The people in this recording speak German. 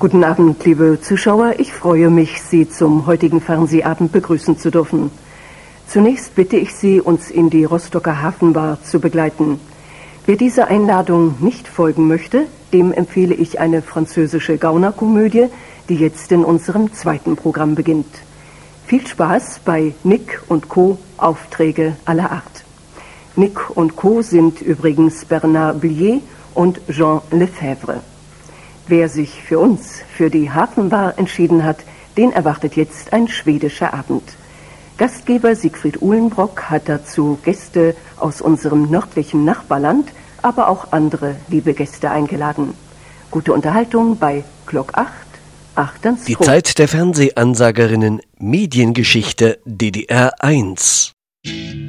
Guten Abend, liebe Zuschauer. Ich freue mich, Sie zum heutigen Fernsehabend begrüßen zu dürfen. Zunächst bitte ich Sie, uns in die Rostocker Hafenbar zu begleiten. Wer dieser Einladung nicht folgen möchte, dem empfehle ich eine französische Gaunerkomödie, die jetzt in unserem zweiten Programm beginnt. Viel Spaß bei Nick und Co. Aufträge aller Art. Nick und Co. sind übrigens Bernard Blier und Jean Lefebvre. Wer sich für uns, für die Hafenbar entschieden hat, den erwartet jetzt ein schwedischer Abend. Gastgeber Siegfried Uhlenbrock hat dazu Gäste aus unserem nördlichen Nachbarland, aber auch andere liebe Gäste eingeladen. Gute Unterhaltung bei Glock 8, 8 Die Zeit der Fernsehansagerinnen, Mediengeschichte DDR 1.